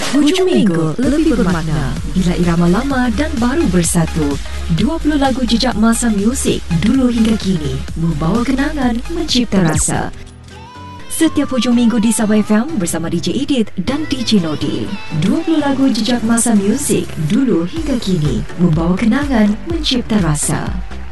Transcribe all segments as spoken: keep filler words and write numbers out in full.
Hujung minggu lebih bermakna bila irama lama dan baru bersatu. dua puluh lagu jejak masa muzik dulu hingga kini membawa kenangan, mencipta rasa. Setiap hujung minggu di Sabah F M bersama D J Edith dan D J Nodi. dua puluh lagu jejak masa muzik dulu hingga kini membawa kenangan, mencipta rasa.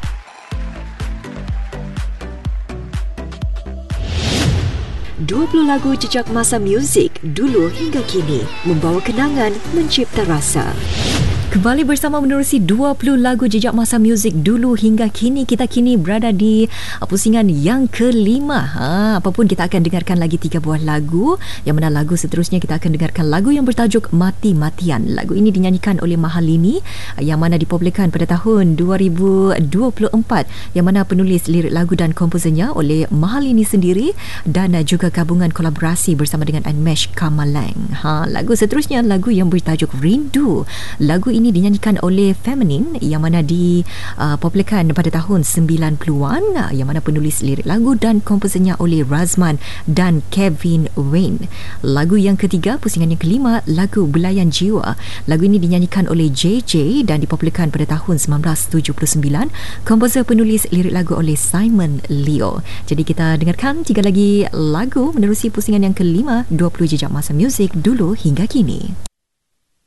dua puluh lagu jejak masa muzik dulu hingga kini membawa kenangan, mencipta rasa. Kembali bersama menerusi dua puluh lagu jejak masa muzik dulu hingga kini. Kita kini berada di pusingan yang kelima. Ha, apapun kita akan dengarkan lagi tiga buah lagu. Yang mana lagu seterusnya kita akan dengarkan lagu yang bertajuk Mati-Matian. Lagu ini dinyanyikan oleh Mahalini yang mana dipopularkan pada tahun dua ribu dua puluh empat. Yang mana penulis lirik lagu dan komposernya oleh Mahalini sendiri dan juga gabungan kolaborasi bersama dengan Anmesh Kamalang. Ha, lagu seterusnya lagu yang bertajuk Rindu. Lagu ini ini dinyanyikan oleh Feminine yang mana dipopularkan uh, pada tahun sembilan puluhan, uh, yang mana penulis lirik lagu dan komposernya oleh Razman dan Kevin Wayne. Lagu yang ketiga, pusingan yang kelima, lagu Belayan Jiwa. Lagu ini dinyanyikan oleh J J dan dipopularkan pada tahun sembilan belas tujuh puluh sembilan. Komposer penulis lirik lagu oleh Simon Leo. Jadi kita dengarkan tiga lagi lagu menerusi pusingan yang kelima, dua puluh jejak masa muzik dulu hingga kini.